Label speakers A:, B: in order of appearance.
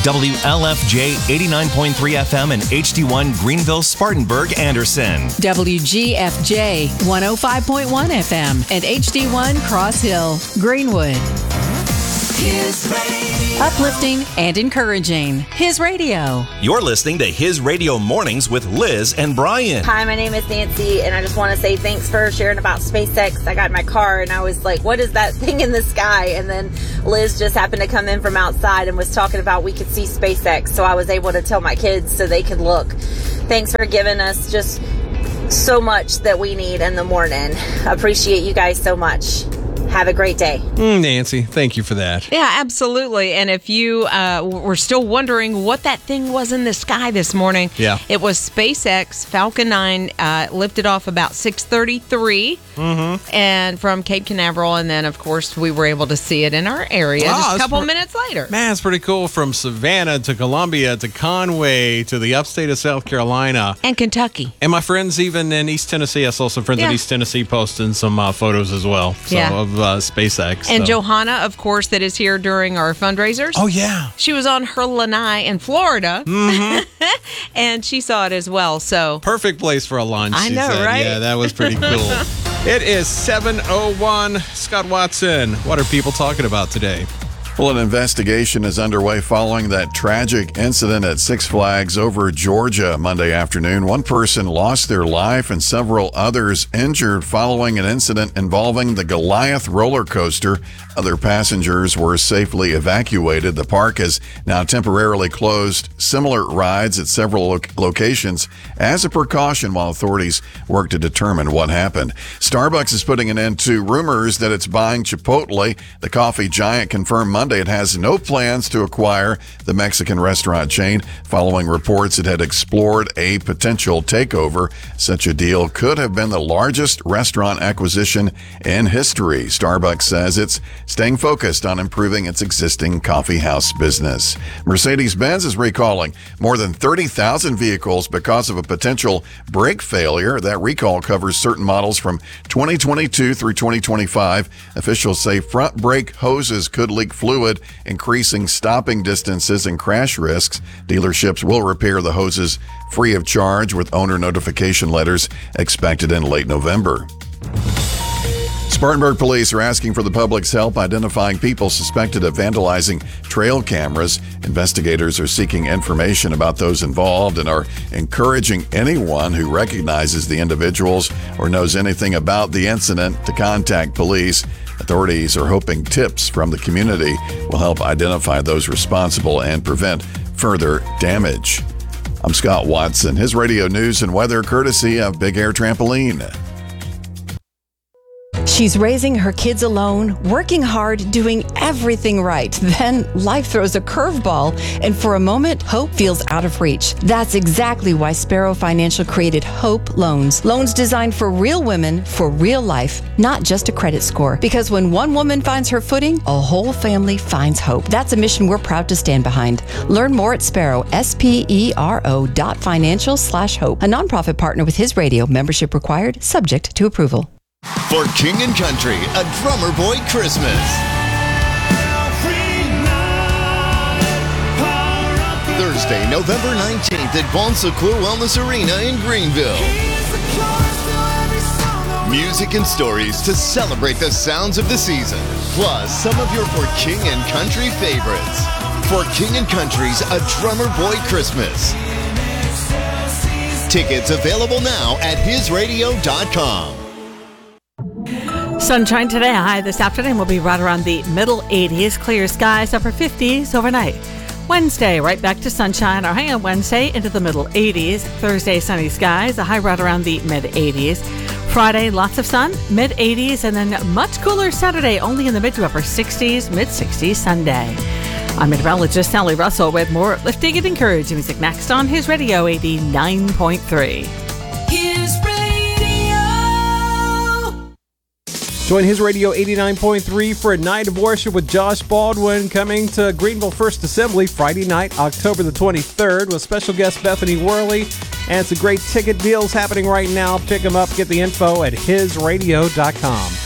A: WLFJ 89.3 FM and HD1 Greenville, Spartanburg, Anderson.
B: WGFJ 105.1 FM and HD1 Cross Hill, Greenwood. His Radio. Uplifting and encouraging. His Radio.
A: You're listening to His Radio Mornings with Liz and Brian.
C: Hi, my name is Nancy, and I just want to say thanks for sharing about SpaceX. I got in my car, and I was like, what is that thing in the sky? And then Liz just happened to come in from outside and was talking about we could see SpaceX, so I was able to tell my kids so they could look. Thanks for giving us just so much that we need in the morning. Appreciate you guys so much. Have a great day.
D: Nancy, thank you for that.
E: Yeah, absolutely. And if you were still wondering what that thing was in the sky this morning, it was SpaceX Falcon 9 lifted off about 6:33 and from Cape Canaveral. And then, of course, we were able to see it in our area just a couple minutes later.
D: Man, it's pretty cool. From Savannah to Columbia to Conway to the upstate of South Carolina.
E: And Kentucky.
D: And my friends even in East Tennessee. I saw some friends in East Tennessee posting some photos as well. Of SpaceX.
E: And Johanna, of course, that is here during our fundraisers.
D: Oh, yeah.
E: She was on her lanai in Florida, and she saw it as well. So
D: perfect place for a lunch.
E: I know,
D: said.
E: right?
D: Yeah, that was pretty cool. It is 7:01. Scott Watson, what are people talking about today?
F: Well, an investigation is underway following that tragic incident at Six Flags over Georgia Monday afternoon. One person lost their life and several others injured following an incident involving the Goliath roller coaster. Other passengers were safely evacuated. The park has now temporarily closed similar rides at several locations as a precaution while authorities work to determine what happened. Starbucks is putting an end to rumors that it's buying Chipotle. The coffee giant confirmed Monday it has no plans to acquire the Mexican restaurant chain following reports it had explored a potential takeover. Such a deal could have been the largest restaurant acquisition in history. Starbucks says it's staying focused on improving its existing coffee house business. Mercedes-Benz is recalling more than 30,000 vehicles because of a potential brake failure. That recall covers certain models from 2022 through 2025. Officials say front brake hoses could leak fluid, increasing stopping distances and crash risks. Dealerships will repair the hoses free of charge with owner notification letters expected in late November. Spartanburg police are asking for the public's help identifying people suspected of vandalizing trail cameras. Investigators are seeking information about those involved and are encouraging anyone who recognizes the individuals or knows anything about the incident to contact police. Authorities are hoping tips from the community will help identify those responsible and prevent further damage. I'm Scott Watson. His radio news and weather courtesy of Big Air Trampoline.
B: She's raising her kids alone, working hard, doing everything right. Then life throws a curveball, and for a moment, hope feels out of reach. That's exactly why Sparrow Financial created Hope Loans. Loans designed for real women, for real life, not just a credit score. Because when one woman finds her footing, a whole family finds hope. That's a mission we're proud to stand behind. Learn more at Sparrow, SPERO.financial/hope. A nonprofit partner with His Radio. Membership required, subject to approval.
G: For King & Country, a Drummer Boy Christmas. Thursday, November 19th at Bon Secours Wellness Arena in Greenville. Music and stories to celebrate the sounds of the season, plus some of your For King & Country favorites. For King & Country's A Drummer Boy Christmas. Tickets available now at hisradio.com.
H: Sunshine today, high this afternoon will be right around the middle 80s. Clear skies, upper 50s overnight. Wednesday, right back to sunshine. Our high on Wednesday into the middle 80s. Thursday, sunny skies, a high right around the mid 80s. Friday, lots of sun, mid 80s, and then much cooler Saturday, only in the mid to upper 60s, mid 60s Sunday. I'm meteorologist Sally Russell with more uplifting and encouraging music next on His Radio 89.3.
B: His Radio.
D: Join His Radio 89.3 for a night of worship with Josh Baldwin coming to Greenville First Assembly Friday night, October the 23rd with special guest Bethany Worley. And some great ticket deals happening right now. Pick them up. Get the info at hisradio.com.